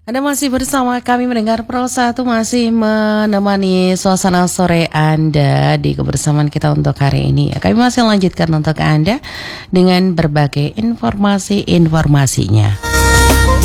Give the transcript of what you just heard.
Anda masih bersama kami mendengar Pro 1 masih menemani suasana sore Anda di kebersamaan kita untuk hari ini. Kami masih lanjutkan untuk Anda dengan berbagai informasi-informasinya.